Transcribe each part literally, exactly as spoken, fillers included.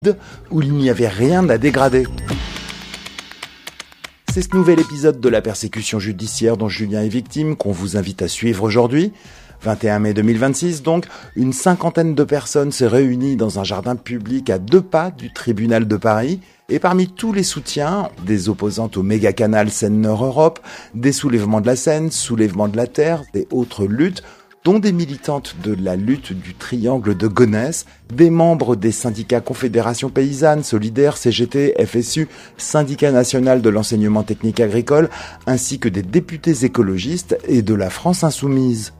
où il n'y avait rien à dégrader. C'est ce nouvel épisode de la persécution judiciaire dont Julien est victime qu'on vous invite à suivre aujourd'hui. vingt et un mai deux mille vingt-six, donc, une cinquantaine de personnes s'est réunie dans un jardin public à deux pas du tribunal de Paris. Et parmi tous les soutiens, des opposantes au méga-canal Seine-Nord-Europe, des soulèvements de la Seine, soulèvements de la Terre, des autres luttes, dont des militantes de la lutte du triangle de Gonesse, des membres des syndicats Confédération Paysanne, Solidaire, C G T, F S U, Syndicat National de l'Enseignement Technique Agricole, ainsi que des députés écologistes et de la France Insoumise.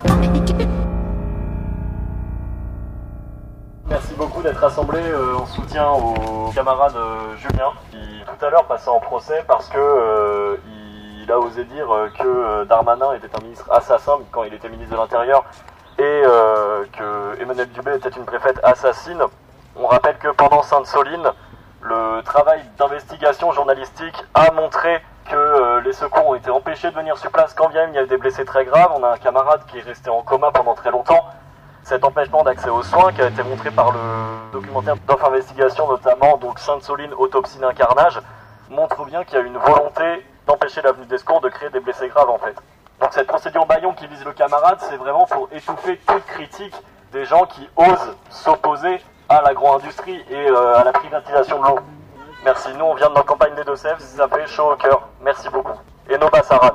Merci beaucoup d'être rassemblés euh, en soutien au camarade euh, Julien, qui tout à l'heure passait en procès parce que euh, il a osé dire euh, que euh, Darmanin était un ministre assassin quand il était ministre de l'Intérieur et euh, que Emmanuelle Dubé était une préfète assassine. On rappelle que pendant Sainte-Soline, le travail d'investigation journalistique a montré que euh, les secours ont été empêchés de venir sur place quand bien même il y avait des blessés très graves. On a un camarade qui est resté en coma pendant très longtemps. Cet empêchement d'accès aux soins qui a été montré par le documentaire d'Off Investigation notamment, donc Sainte-Soline, autopsie d'un carnage, montre bien qu'il y a une volonté d'empêcher l'avenue des secours de créer des blessés graves en fait. Donc cette procédure Bayon qui vise le camarade, c'est vraiment pour étouffer toute critique des gens qui osent s'opposer à l'agro-industrie et euh, à la privatisation de l'eau. Merci, nous on vient de la campagne des Deux-Sèvres, ça fait chaud au cœur, merci beaucoup. Et nos Bassarades.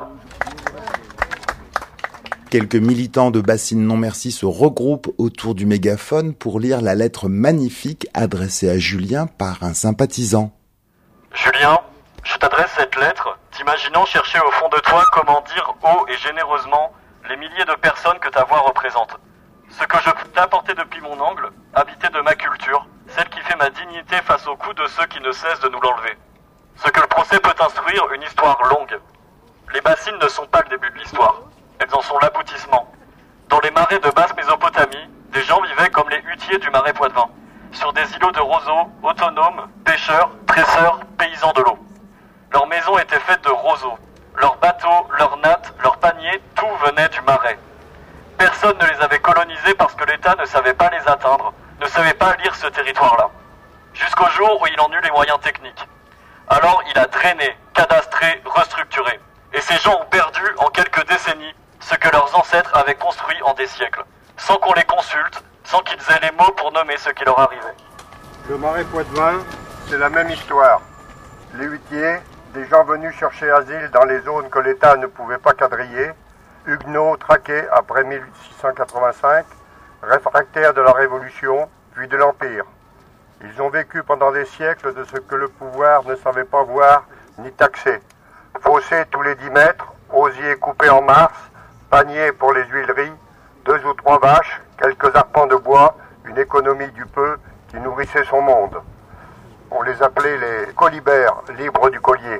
Quelques militants de Bassine Non Merci se regroupent autour du mégaphone pour lire la lettre magnifique adressée à Julien par un sympathisant. Julien, je t'adresse cette lettre, t'imaginant chercher au fond de toi comment dire haut et généreusement les milliers de personnes que ta voix représente. Ce que je peux t'apporter depuis mon angle, habité de ma culture, celle qui fait ma dignité face aux coups de ceux qui ne cessent de nous l'enlever. Ce que le procès peut instruire, une histoire longue. Les bassines ne sont pas le début de l'histoire. Elles en sont l'aboutissement. Dans les marais de basse Mésopotamie, des gens vivaient comme les huttiers du marais Poitevin, sur des îlots de roseaux, autonomes, pêcheurs, tresseurs, paysans de l'eau. Leurs maisons étaient faites de roseaux. Leurs bateaux, leurs nattes, leurs paniers, tout venait du marais. Personne ne les avait colonisés parce que l'État ne savait pas les atteindre, ne savait pas lire ce territoire-là. Jusqu'au jour où il en eut les moyens techniques. Alors il a drainé, cadastré, restructuré. Et ces gens ont perdu en quelques décennies ce que leurs ancêtres avaient construit en des siècles, sans qu'on les consulte, sans qu'ils aient les mots pour nommer ce qui leur arrivait. Le marais Poitevin, c'est la même histoire. Les huttiers, des gens venus chercher asile dans les zones que l'État ne pouvait pas quadriller, huguenots traqués après mille six cent quatre-vingt-cinq, réfractaires de la Révolution, puis de l'Empire. Ils ont vécu pendant des siècles de ce que le pouvoir ne savait pas voir ni taxer. Fossés tous les dix mètres, osiers coupés en mars, paniers pour les huileries, deux ou trois vaches, quelques arpents de bois, une économie du peu qui nourrissait son monde. On les appelait les colibères, libres du collier.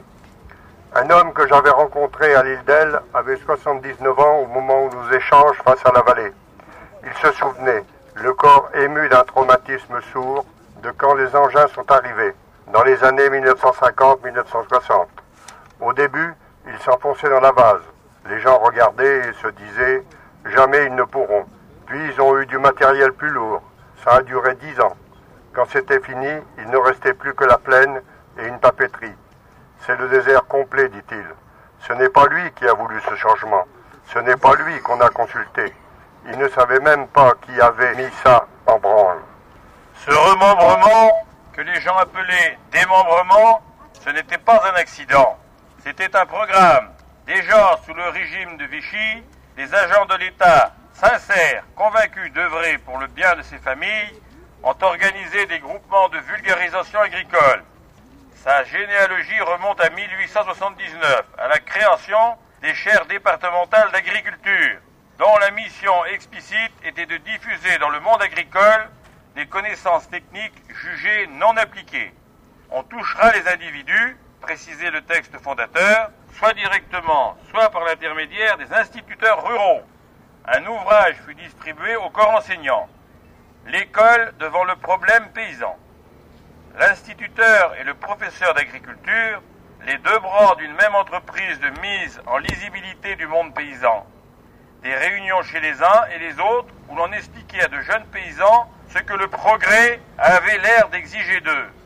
Un homme que j'avais rencontré à l'île d'Elle avait soixante-dix-neuf ans au moment où nous échanges face à la vallée. Il se souvenait, le corps ému d'un traumatisme sourd, de quand les engins sont arrivés, dans les années mille neuf cent cinquante à mille neuf cent soixante. Au début, ils s'enfonçaient dans la vase. Les gens regardaient et se disaient « jamais ils ne pourront ». Puis ils ont eu du matériel plus lourd. Ça a duré dix ans. Quand c'était fini, il ne restait plus que la plaine et une papeterie. C'est le désert complet, dit-il. Ce n'est pas lui qui a voulu ce changement. Ce n'est pas lui qu'on a consulté. Il ne savait même pas qui avait mis ça en branle. Ce remembrement, que les gens appelaient démembrement, ce n'était pas un accident. C'était un programme. Des gens sous le régime de Vichy, des agents de l'État sincères, convaincus d'œuvrer pour le bien de ces familles, ont organisé des groupements de vulgarisation agricole. Sa généalogie remonte à mille huit cent soixante-dix-neuf, à la création des chaires départementales d'agriculture, dont la mission explicite était de diffuser dans le monde agricole des connaissances techniques jugées non appliquées. On touchera les individus, précisait le texte fondateur, soit directement, soit par l'intermédiaire des instituteurs ruraux. Un ouvrage fut distribué au corps enseignant. L'école devant le problème paysan. L'instituteur et le professeur d'agriculture, les deux bras d'une même entreprise de mise en lisibilité du monde paysan. Des réunions chez les uns et les autres où l'on expliquait à de jeunes paysans ce ce que le progrès avait l'air d'exiger d'eux.